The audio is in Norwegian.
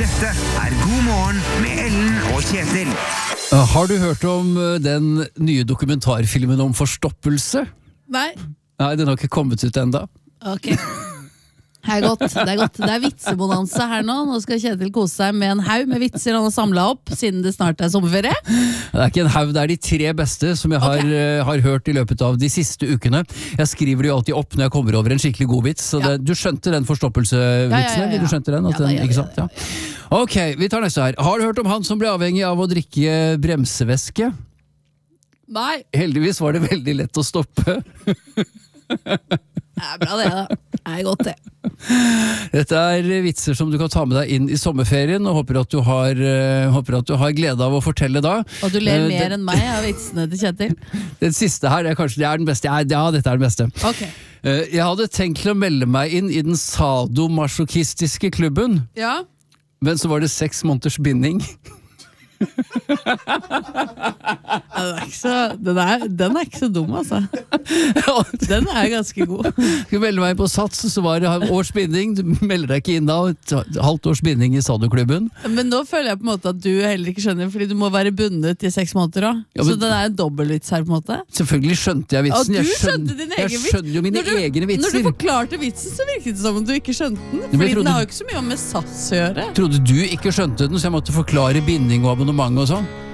Dette God morgen med Ellen og Kjetil. Har du hørt om den nye dokumentarfilmen om forstoppelse? Nei. Nei, den har ikke kommet ut enda. Ok. Det er godt. Det er vitsebonanza her nå. Nå skal Kjetil kose seg med en haug med vitser han har samlet opp, siden det snart er sommerferie. Det er ikke en haug, det er de 3 beste som jeg har hørt i løpet av de siste ukene. Jeg skriver det jo alltid opp når jeg kommer over en skikkelig god vits. Så du skjønte den forstoppelsevitsen? Ja. Du skjønte den? Ikke sant? Ja. Ok, vi tar neste her. Har du hørt om han som ble avhengig av å drikke bremsevæske? Nei. Heldigvis var det veldig lett å stoppe. Det er bra det da. Det er godt det. Dette er vitser som du kan ta med deg inn i sommerferien, og håper at du har glede av å fortelle da. Og du ler mer enn meg av vitsene til Kjetil. Den siste her, det er den beste. Ja, dette er den beste. Ok. Jeg hadde tenkt til å melde meg inn i den sadomasochistiske klubben, Ja. men så var det 6 måneders binding. Den er ikke så dum, altså. Den er ganske god. Skulle melde meg inn på Sats, så var det års binding. Du melder deg ikke inn da, et halvt års binding i sadoklubben. Men nå føler jeg på en måte at du heller ikke skjønner, fordi du må være bundet i 6 måneder også. Ja, men, så den er en dobbeltvits her på en måte. Selvfølgelig skjønte jeg vitsen. Og du skjønte din egen vits. Jeg skjønner jo mine egne vitser. Når du forklarte vitsen, så virket det som om du ikke skjønte den. Fordi den har jo ikke så mye med Sats å gjøre. Trodde du ikke skjønte den, så jeg måtte forklare binding og abonnement og sånn?